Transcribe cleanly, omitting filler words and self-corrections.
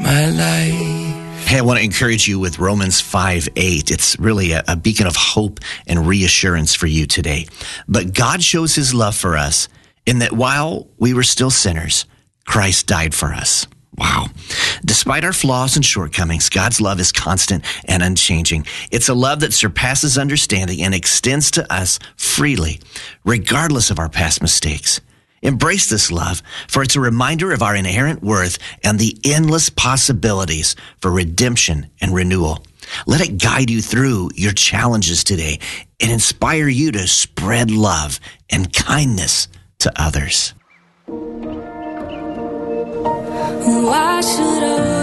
my life. Hey, I want to encourage you with Romans 5:8. It's really a beacon of hope and reassurance for you today. But God shows his love for us in that while we were still sinners, Christ died for us. Wow. Despite our flaws and shortcomings, God's love is constant and unchanging. It's a love that surpasses understanding and extends to us freely, regardless of our past mistakes. Embrace this love, for it's a reminder of our inherent worth and the endless possibilities for redemption and renewal. Let it guide you through your challenges today and inspire you to spread love and kindness to others. Why should I